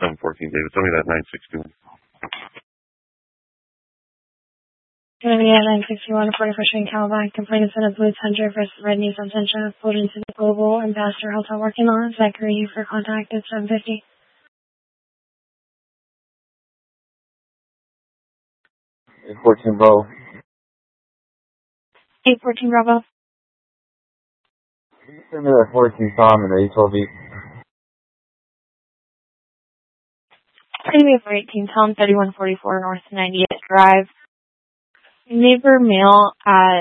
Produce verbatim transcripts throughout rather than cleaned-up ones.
seven fourteen, David. Tell me that nine sixty-one. Gonna be at nine sixty-one, forty-first Street, Calabac. Complaint is in a Blue Tundra versus Red Nissan Sentra. Pulled into the Global Ambassador Hotel working lot. Zachary for contact at seven fifty. eight fourteen Bravo. eight fourteen Bravo. Can you send me that fourteen Tom and the eight twelve eight? Anyway, for eighteen Tom, thirty-one forty-four North ninety-eighth Drive. Neighbor male at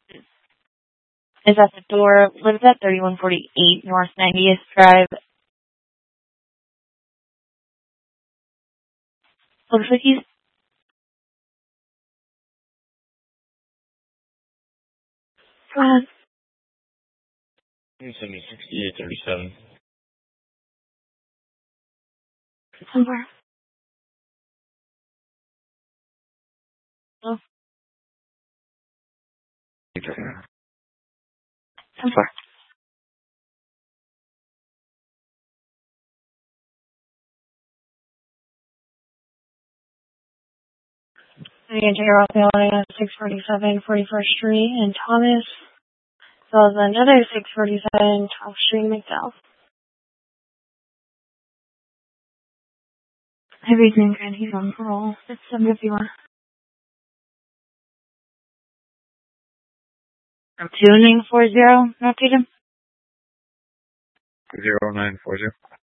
is at the door. Lives at thirty-one forty-eight North ninety-eighth Drive. Looks like he's go ahead. You send me sixty-eight thirty-seven. Somewhere. Oh. Somewhere. I'm going to take off the line at six forty-seven forty-first Street in Thomas. As well as another six forty-seven twelfth Street in McDowell. Everything good. He's on parole. It's seven fifty-one. I'm tuning four zero. Not Tatum. zero nine four zero.